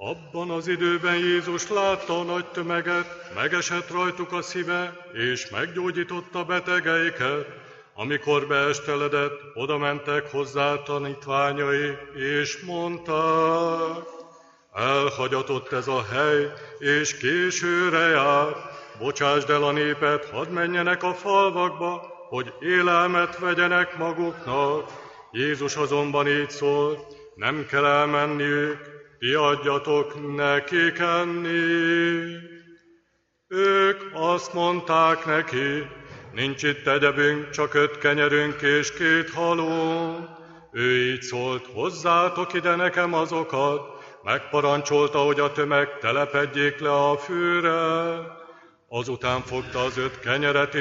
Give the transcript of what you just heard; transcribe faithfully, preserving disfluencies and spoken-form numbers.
Abban az időben Jézus látta a nagy tömeget, megesett rajtuk a szíve, és meggyógyította betegeiket. Amikor beesteledett, oda mentek hozzá tanítványai, és mondták: elhagyatott ez a hely, és későre jár. Bocsásd el a népet, hadd menjenek a falvakba, hogy élelmet vegyenek maguknak. Jézus azonban így szólt: nem kell elmenniük, ti adjatok nekik enni. Ők azt mondták neki: nincs itt egyebünk, csak öt kenyerünk és két halunk. Ő így szólt: hozzátok ide nekem azokat. Megparancsolta, hogy a tömeg telepedjék le a fűre. Azután fogta az öt kenyeret